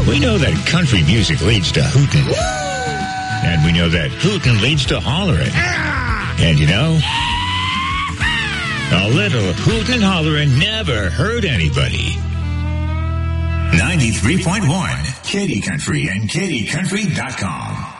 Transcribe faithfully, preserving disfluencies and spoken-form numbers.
We know that country music leads to hootin'. And we know that hootin' leads to hollerin'. And you know, a little hootin' and hollerin' never hurt anybody. ninety-three point one, Katy Country and Katy Country dot com.